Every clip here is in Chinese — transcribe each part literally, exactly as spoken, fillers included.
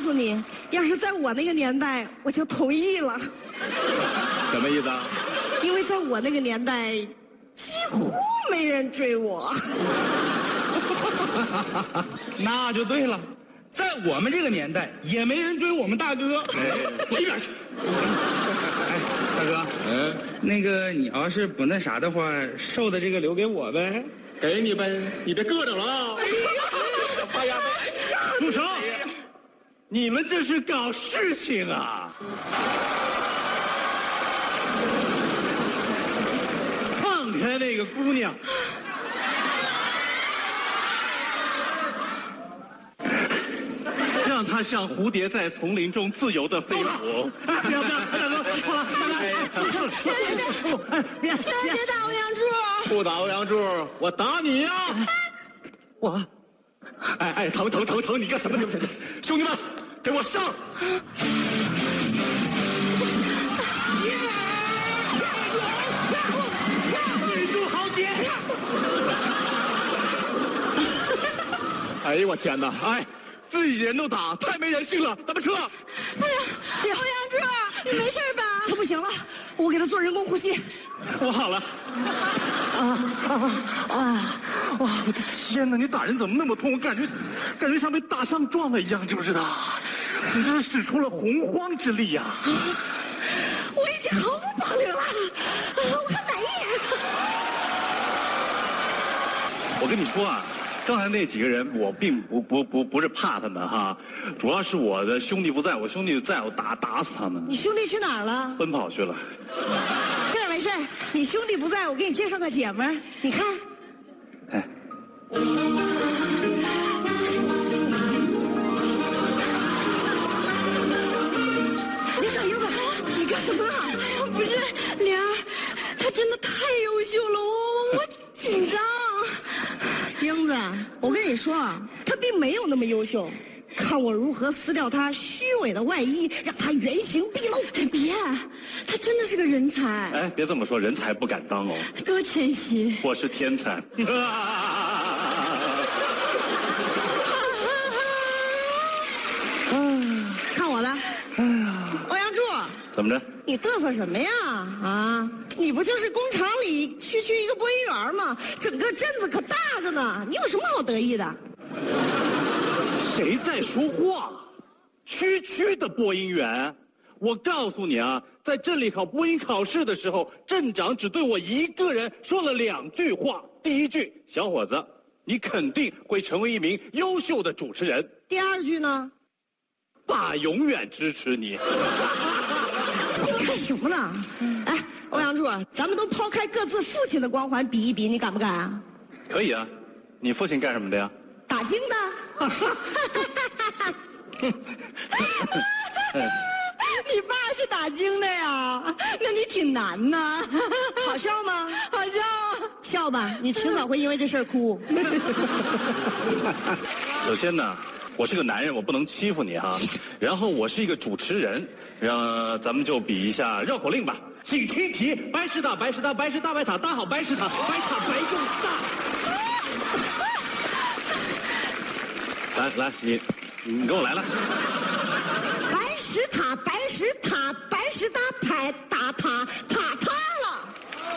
诉你，要是在我那个年代，我就同意了。 什么意思啊？ 因为在我那个年代，几乎没人追我。 那就对了，在我们这个年代，也没人追我们大哥。滚一边去！哎，大哥，嗯，那个你要是不那啥的话，瘦的这个留给我呗。 给你呗，你别硌着了啊！ 哎呀， 住手！你们这是搞事情啊！放开那个姑娘！让她像蝴蝶在丛林中自由的飞舞。不要不要，大哥，好了，大哥， 别别别打欧阳柱！ 不打欧阳柱，我打你呀！我，哎哎，疼疼疼疼！你干什么？兄弟们，给我上！女主豪杰！哎呀，我天哪！哎，自己人都打，太没人性了！咱们撤！ 哎呀，欧阳柱，你没事吧？他不行了，我给他做人工呼吸。 我好了。啊啊啊！哇！我的天哪！你打人怎么那么痛？我感觉，感觉像被大象撞了一样，知不知道？你这是使出了洪荒之力呀！啊！ 我已经毫无保留了，我很满意。 我跟你说啊，刚才那几个人，我并不不不不是怕他们哈，主要是我的兄弟不在，我兄弟在我打打死他们。 你兄弟去哪儿了？ 奔跑去了。 这儿没事，你兄弟不在，我给你介绍个姐们儿，你看。 哎。 英子，英子，你干什么呢？哎呀，不是，玲儿，她真的太优秀了，我我紧张。英子，我跟你说，她并没有那么优秀。看我如何撕掉她虚伪的外衣，让她原形毕露。别，她真的是个人才。 哎，别这么说，人才不敢当哦。 多谦虚。 我是天才。 看我的。哎呀，欧阳柱。 怎么着？ 你嘚瑟什么呀？啊，你不就是工厂里区区一个播音员吗？整个镇子可大着呢，你有什么好得意的？ 谁在说话？区区的播音员？我告诉你啊，在镇里考播音考试的时候，镇长只对我一个人说了两句话。第一句，小伙子，你肯定会成为一名优秀的主持人。 第二句呢？ 爸永远支持你。 你干什么呢？哎，欧阳柱，咱们都抛开各自父亲的光环比一比，你敢不敢啊？ 可以啊，你父亲干什么的呀？ 打更的。你爸是打更的呀？那你挺难呐。好笑吗？好笑。笑吧，你迟早会因为这事儿哭。 首先呢，我是个男人，我不能欺负你哈。然后我是一个主持人，让咱们就比一下绕口令吧。请听题：白石塔，白石塔，白石大白塔，搭好白石塔，白塔白又大。来来，你你跟我来了。 白石塔，白石塔，白石搭牌打塔，塔塌了。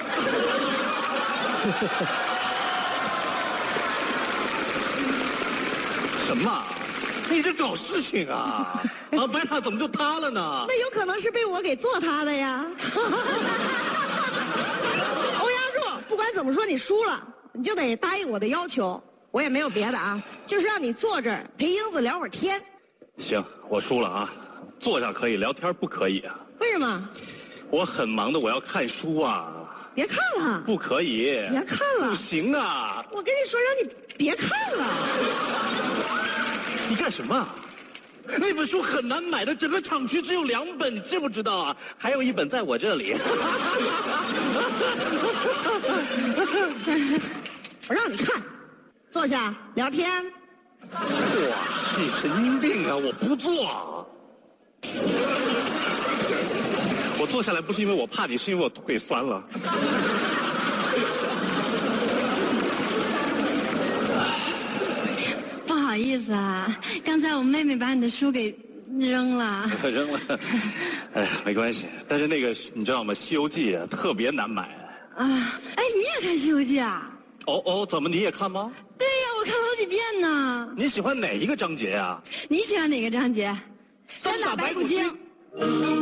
什么？你这搞事情啊！啊，白塔怎么就塌了呢？ 那有可能是被我给做塌的呀。欧阳柱，不管怎么说，你输了，你就得答应我的要求。我也没有别的啊，就是让你坐这儿陪英子聊会儿天。 行，我输了啊，坐下可以，聊天不可以啊。 为什么？ 我很忙的，我要看书啊。 别看了。 不可以。 别看了。 不行啊。 我跟你说，让你别看了。 你干什么？那本书很难买的，整个厂区只有两本，你知不知道啊？还有一本在我这里。 我让你看。坐下聊天。 哇，你神经病啊！我不坐。我坐下来不是因为我怕你，是因为我腿酸了。 不好意思啊，刚才我妹妹把你的书给扔了。 扔了。哎呀，没关系。但是那个你知道吗？《西游记》啊，特别难买。 啊，哎，你也看《西游记》啊？ 哦哦，怎么你也看吗？ 对呀，我看了好几遍呢。 你喜欢哪一个章节呀？ 你喜欢哪个章节？三打白骨精。